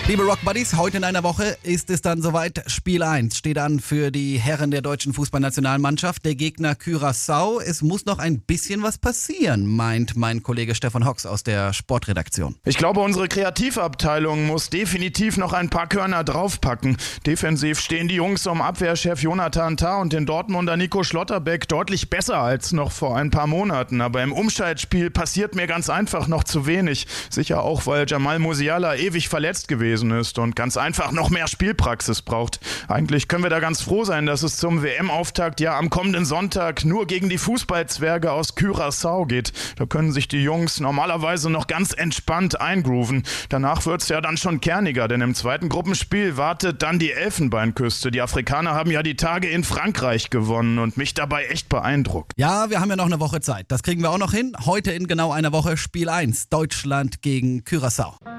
Liebe Rock Buddies, heute in einer Woche ist es dann soweit. Spiel 1 steht an für die Herren der deutschen Fußballnationalmannschaft. Der Gegner Curaçao. Es muss noch ein bisschen was passieren, meint mein Kollege Stefan Hocks aus der Sportredaktion. Ich glaube, unsere Kreativabteilung muss definitiv noch ein paar Körner draufpacken. Defensiv stehen die Jungs um Abwehrchef Jonathan Tah und den Dortmunder Nico Schlotterbeck deutlich besser als noch vor ein paar Monaten. Aber im Umschaltspiel passiert mir ganz einfach noch zu wenig. Sicher auch, weil Jamal Musiala ewig verletzt gewesen ist und ganz einfach noch mehr Spielpraxis braucht. Eigentlich können wir da ganz froh sein, dass es zum WM-Auftakt ja am kommenden Sonntag nur gegen die Fußballzwerge aus Curaçao geht. Da können sich die Jungs normalerweise noch ganz entspannt eingrooven. Danach wird's ja dann schon kerniger, denn im zweiten Gruppenspiel wartet dann die Elfenbeinküste. Die Afrikaner haben ja die Tage in Frankreich gewonnen und mich dabei echt beeindruckt. Ja, wir haben ja noch eine Woche Zeit. Das kriegen wir auch noch hin. Heute in genau einer Woche Spiel 1. Deutschland gegen Curaçao.